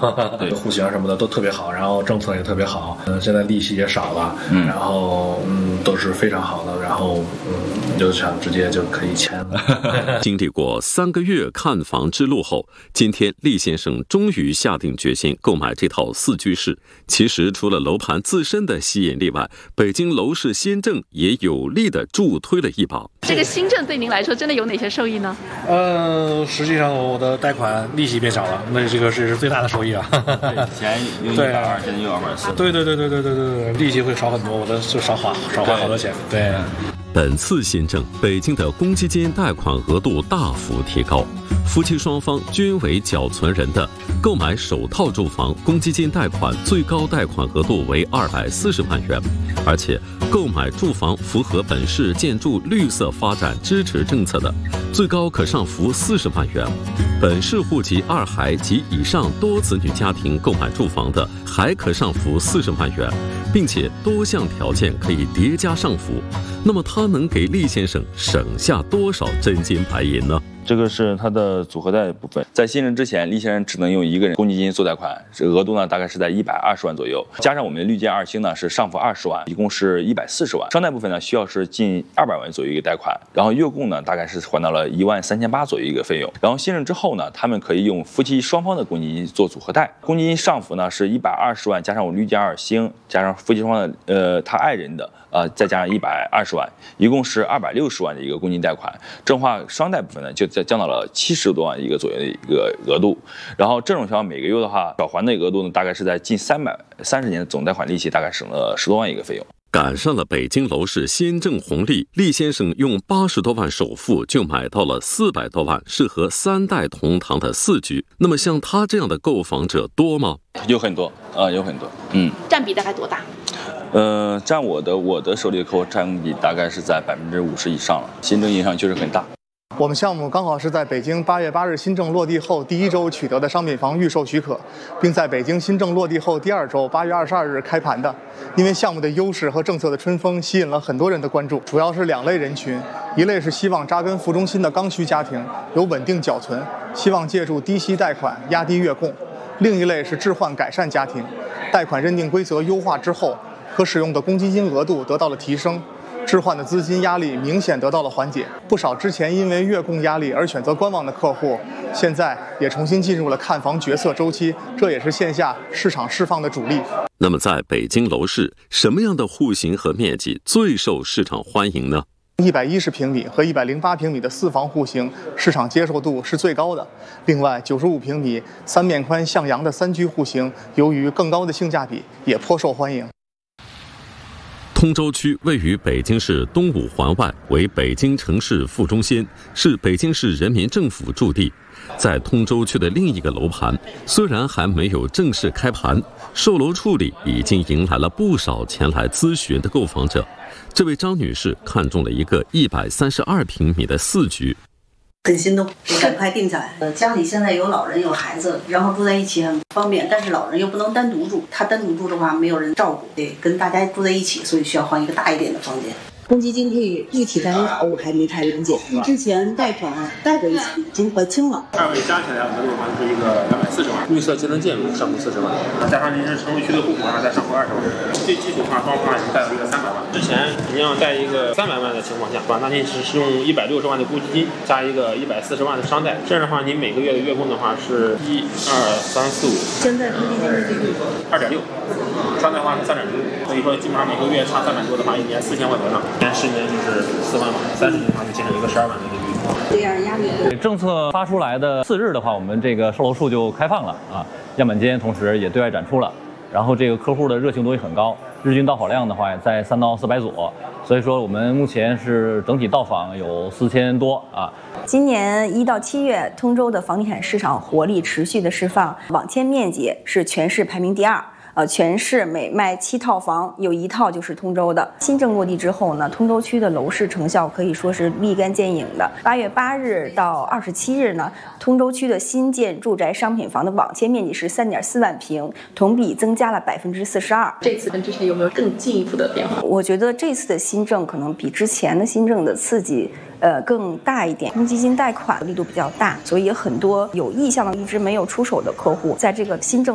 对，户型什么的都特别好，然后政策也特别好，现在利息也少了，然后都是非常好的，然后就想直接就可以签了。 经历过3个月看房之路后，今天厉先生终于下定决心购买这套4居室。其实除了楼盘自身的吸引力外，北京楼市新政也有力地助推了一把。 这个新政对您来说真的有哪些受益呢？ 实际上我的贷款利息变少了，那这个是最大的收益啊。 以前用120，现在用240。 对，利息会少很多，我的就少花好多钱。对。 本次新政，北京的公积金贷款额度大幅提高，夫妻双方均为缴存人的，购买首套住房公积金贷款最高贷款额度为240万元，而且购买住房符合本市建筑绿色发展支持政策的，最高可上浮40万元。本市户籍2孩及以上多子女家庭购买住房的，还可上浮40万元，并且多项条件可以叠加上浮。那么他能给厉先生省下多少真金白银呢？ 这个是它的组合贷部分，在新政之前，厉先生只能用一个人公积金做贷款，这额度呢大概是在120万左右，加上我们的绿建2星呢是上浮20万，一共是140万。商贷部分呢需要是近200万左右一个贷款，然后月供呢大概是还到了13800左右一个费用。然后新政之后呢，他们可以用夫妻双方的公积金做组合贷，公积金上浮呢是120万，加上我绿建2星，加上夫妻双方的他爱人的。再加上120万，一共是260万的一个公积金贷款。这样的话，商贷部分呢就降到了70多万一个左右的一个额度。然后这种情况每个月的话，缴还的额度呢大概是在近330年的总贷款利息，大概省了10多万一个费用。 赶上了北京楼市新政红利，厉先生用80多万首付就买到了400多万适合3代同堂的4居。那么像他这样的购房者多吗？ 有很多有很多。 占比大概多大？ 占我的手里的客户占比大概是在50%以上了，新政影响确实很大。 我们项目刚好是在北京8月8日新政落地后第1周取得的商品房预售许可，并在北京新政落地后第2周8月22日开盘的。因为项目的优势和政策的春风吸引了很多人的关注，主要是2类人群，一类是希望扎根副中心的刚需家庭，有稳定缴存，希望借助低息贷款压低月供；另一类是置换改善家庭，贷款认定规则优化之后，可使用的公积金额度得到了提升，置换的资金压力明显得到了缓解。不少之前因为月供压力而选择观望的客户，现在也重新进入了看房决策周期，这也是线下市场释放的主力。 那么在北京楼市，什么样的户型和面积最受市场欢迎呢 ？110平米和108平米的4房户型市场接受度是最高的。另外，95平米3面宽向阳的3居户型，由于更高的性价比，也颇受欢迎。 通州区位于北京市东五环外，为北京城市副中心，是北京市人民政府驻地。在通州区的另一个楼盘，虽然还没有正式开盘，售楼处里已经迎来了不少前来咨询的购房者。这位张女士看中了一个132平米的4居， 很心动，赶快定下来。家里现在有老人有孩子，然后住在一起很方便，但是老人又不能单独住，他单独住的话没有人照顾，得跟大家住在一起，所以需要换一个大一点的房间。公积金可以具体在哪儿我还没太理解。之前贷款贷过一次，已经还清了。 2位加起来额度的话是一个240万，绿色节能建筑上浮40万，加上您是城市区的户口上再上浮20万，最基础上双方已经贷了一个300万。之前您要贷一个300万的情况下，那您是用160万的公积金加一个140万的商贷，这样的话您每个月的月供的话是1、2、3、4、5。 现在公积金的利率 2.6%，商贷的话是3.6%，所以说基本上每个月差300多的话，1年4000块钱了。10年就是4万嘛，30年的话就形成一个12万的利率。 这样压力。 政策发出来的4日的话，我们这个售楼处就开放了啊，样板间同时也对外展出了，然后这个客户的热情度也很高，日均到访量的话也在3到400左，所以说我们目前是整体到访有4000多啊。 今年1到7月，通州的房地产市场活力持续的释放，网签面积是全市排名第2。全市每卖7套房有1套就是通州的。新政落地之后呢，通州区的楼市成效可以说是立竿见影的。8月8日到27日呢，通州区的新建住宅商品房的网签面积是3.4万平，同比增加了42%。 这次跟之前有没有更进一步的变化？ 我觉得这次的新政可能比之前的新政的刺激更大一点，公积金贷款力度比较大，所以很多有意向的一直没有出手的客户，在这个新政